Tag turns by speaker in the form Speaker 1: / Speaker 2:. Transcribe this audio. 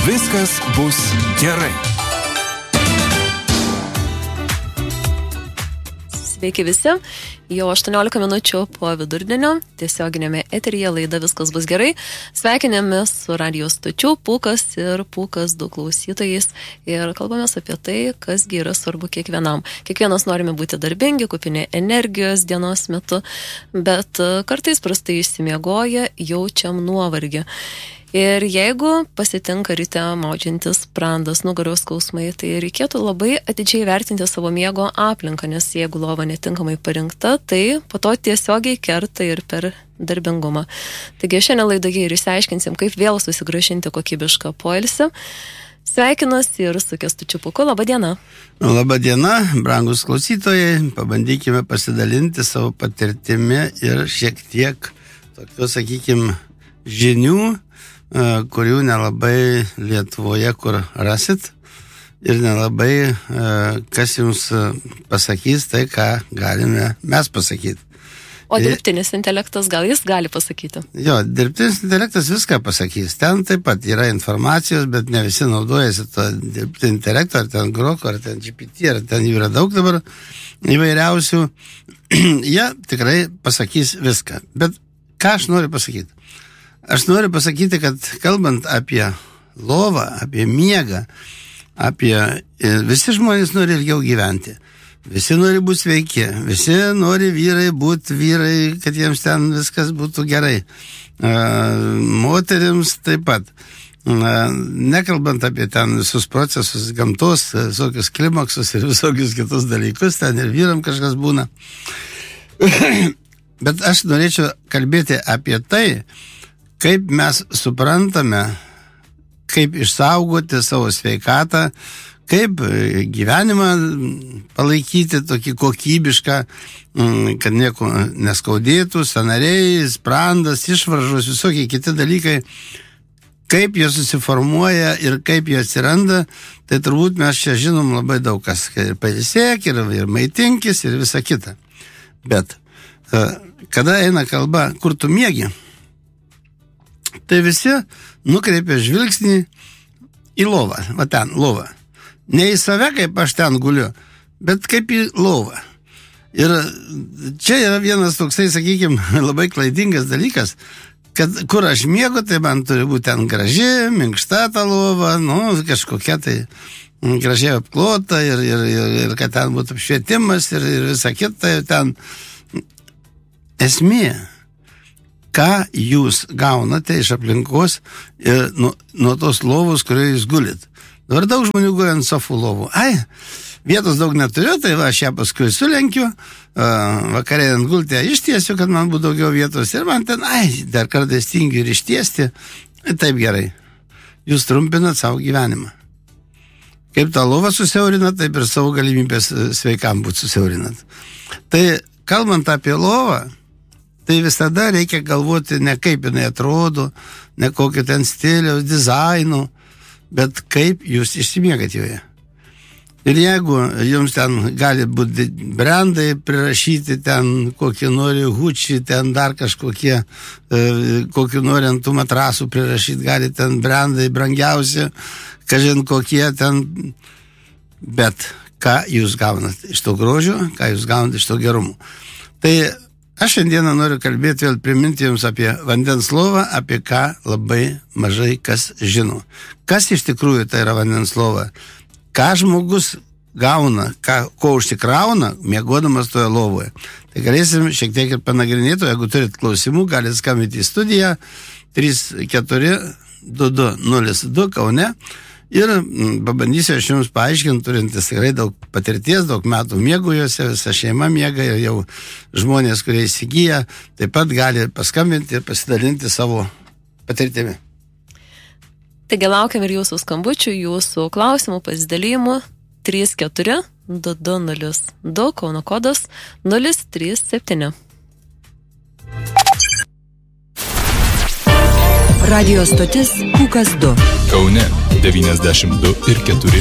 Speaker 1: Viskas bus gerai.
Speaker 2: Sveiki visi, jau 18 minučių po vidurdienio, tiesioginėme eteryje laida Viskas bus gerai. Sveikinėmės su radijos stočių Pūkas ir Pūkas 2 klausytojais ir kalbamės apie tai, kasgi yra svarbu kiekvienam. Kiekvienas norime būti darbingi, kupini energijos dienos metu, bet kartais prastai išsimiegoję jaučiam nuovargį. Ir jeigu pasitinka ryte maudžiantis sprandas, nugaros skausmai, tai reikėtų labai atidžiai vertinti savo miego aplinką, nes jeigu lova netinkamai parinkta, tai po to tiesiogiai kerta ir per darbingumą. Taigi šiandien laidoje ir išsiaiškinsim, kaip vėl susigrąžinti kokybišką poilsį. Sveikinuosi ir su Kęstučiu Pūku. Labą dieną.
Speaker 3: Labą dieną, brangus klausytojai. Pabandykime pasidalinti savo patirtimi ir šiek tiek tokių, sakykime, žinių, kurių nelabai Lietuvoje kur rasit ir nelabai kas jums pasakys tai, ką galime mes pasakyti.
Speaker 2: O dirbtinis intelektas gal jis gali pasakyti?
Speaker 3: Jo, dirbtinis intelektas viską pasakys. Ten taip pat yra informacijos, bet ne visi naudojasi to dirbtinio intelekto, ar ten Grok, ar ten GPT, ar ten jų yra daug dabar įvairiausių. Jie tikrai pasakys viską. Bet ką aš noriu pasakyti? Aš noriu pasakyti, kad kalbant apie lovą, apie miegą, visi žmonės nori ilgiau gyventi. Visi nori būti sveiki, visi nori vyrai būti vyrai, kad jiems ten viskas būtų gerai. Moterims taip pat. Nekalbant apie ten visus procesus gamtos, visokius klimaksus ir visokius kitus dalykus, ten ir vyram kažkas būna. Bet aš norėčiau kalbėti apie tai, kaip mes suprantame, kaip išsaugoti savo sveikatą, kaip gyvenimą palaikyti tokį kokybišką, kad nieko neskaudėtų, sąnariai, sprandas, išvaržos, visokie kiti dalykai, kaip jie susiformuoja ir kaip jie atsiranda, tai turbūt mes čia žinom labai daug kas. Ir pailsėk, ir maitinkis, ir visa kita. Bet kada eina kalba, kur tu miegi, tai visi nukreipia žvilgsnį į lovą, va ten, lovą. Ne į save, kaip aš ten guliu, bet kaip į lovą. Ir čia yra vienas toksai, sakykime, labai klaidingas dalykas, kad kur aš miegu, tai man turi būti ten graži, minkšta ta lova, kažkokia tai gražiai apklota ir kad ten būtų apšvietimas ir visa kita. Ten esmė, ką jūs gaunate iš aplinkos ir nuo tos lovos, kurioje jūs gulit. Dabar daug žmonių guli ant sofų lovų. Vietos daug neturiu, tai aš ją paskui sulenkiu, vakarė ant gultę ištiesiu, kad man būtų daugiau vietos ir man ten, dar kartais tingiu ir ištiesti. Taip gerai. Jūs trumpinat savo gyvenimą. Kaip tą lovą susiaurinat, taip ir savo galimybės sveikam būti susiaurinat. Tai kalbant apie lovą, tai visada reikia galvoti ne kaip jinai atrodo, ne kokio ten stiliaus, dizaino, bet kaip jūs išsimiegat joje. Ir jeigu jums ten gali būti brandai prirašyti, ten kokį nori Gucci, ten dar kažkokie, kokiu nori ant tų matrasų prirašyti, gali ten brandai brangiausi, kažin kokie ten, bet ką jūs gaunat iš to grožio, ką jūs gaunat iš to gerumo. Tai aš šiandieną noriu kalbėti, vėl priminti jums apie vandens lovą, apie ką labai mažai kas žino. Kas iš tikrųjų tai yra vandens lova? Ką žmogus gauna, ko užsikrauna, miegodamas toje lovoje. Tai galėsim šiek tiek ir panagrinėti, jeigu turit klausimų, galite skambinti į studiją 34 2202 Kaune. Ir pabandysiu aš jums paaiškinti, turintis tikrai daug patirties, daug metų miegujuose, visa šeima miega ir jau žmonės, kurie įsigyja, taip pat gali paskambinti ir pasidalinti savo patirtimi.
Speaker 2: Taigi laukiam ir jūsų skambučių, jūsų klausimų, pasidalymų 34 2202 Kauno kodas 037.
Speaker 4: Radio stotis Pūkas 2.
Speaker 1: Kaune 92 ir 4